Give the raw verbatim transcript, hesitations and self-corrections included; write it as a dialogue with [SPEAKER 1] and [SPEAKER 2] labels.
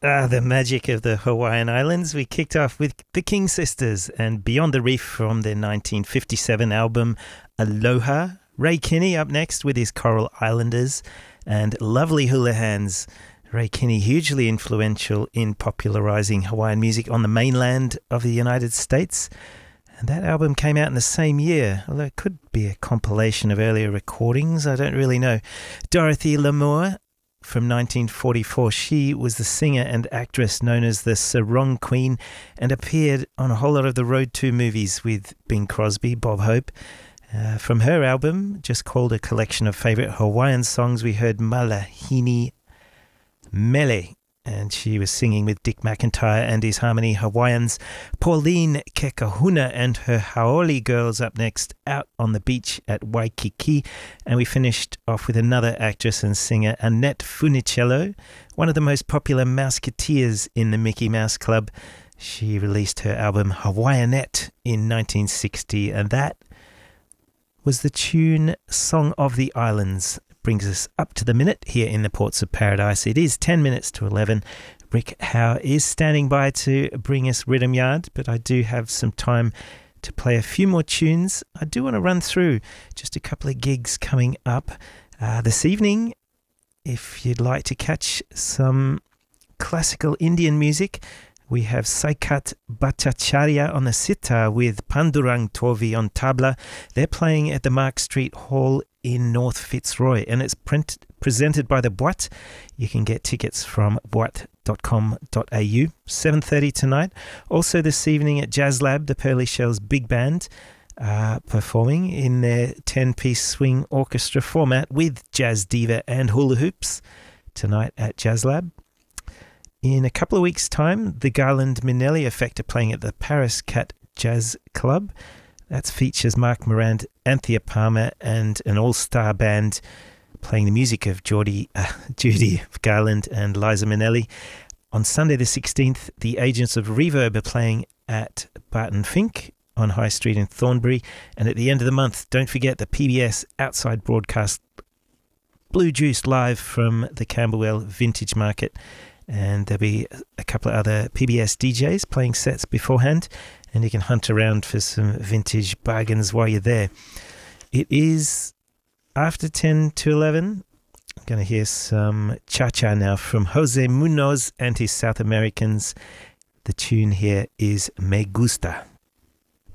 [SPEAKER 1] Ah, the magic of the Hawaiian Islands. We kicked off with the King Sisters and Beyond the Reef from their nineteen fifty-seven album Aloha. Ray Kinney up next with his Coral Islanders and Lovely Hula Hands. Ray Kinney, hugely influential in popularizing Hawaiian music on the mainland of the United States. And that album came out in the same year, although it could be a compilation of earlier recordings. I don't really know. Dorothy Lamour from nineteen forty-four. She was the singer and actress known as the Sarong Queen and appeared on a whole lot of the Road two movies with Bing Crosby, Bob Hope. Uh, from her album, just called A Collection of Favourite Hawaiian Songs, we heard Malahini Mele, and she was singing with Dick McIntyre and his Harmony Hawaiians. Pauline Kekahuna and her Haoli Girls up next, Out on the Beach at Waikiki. And we finished off with another actress and singer, Annette Funicello, one of the most popular Mouseketeers in the Mickey Mouse Club. She released her album Hawaiianette in nineteen sixty, and that was the tune Song of the Islands. Brings us up to the minute here in the Ports of Paradise. It is ten minutes to eleven. Rick Howe is standing by to bring us Rhythm Yard, but I do have some time to play a few more tunes. I do want to run through just a couple of gigs coming up uh, this evening. If you'd like to catch some classical Indian music, we have Saikat Bhattacharya on the sitar with Pandurang Tovi on tabla. They're playing at the Mark Street Hall in North Fitzroy, and it's print, presented by the Boîte. You can get tickets from boite dot com dot a u. seven thirty tonight. Also this evening at Jazz Lab, the Pearly Shells Big Band uh, performing in their ten-piece swing orchestra format with jazz diva and hula hoops tonight at Jazz Lab. In a couple of weeks' time, the Garland Minelli Effect are playing at the Paris Cat Jazz Club. That features Mark Morand, Anthea Palmer, and an all-star band playing the music of Geordie, uh, Judy Garland and Liza Minnelli. On Sunday the sixteenth, the Agents of Reverb are playing at Barton Fink on High Street in Thornbury. And at the end of the month, don't forget the P B S Outside Broadcast Blue Juice live from the Camberwell Vintage Market. And there'll be a couple of other P B S D Js playing sets beforehand, and you can hunt around for some vintage bargains while you're there. It is after ten to eleven. I'm going to hear some cha-cha now from Jose Munoz and his South Americans. The tune here is Me Gusta.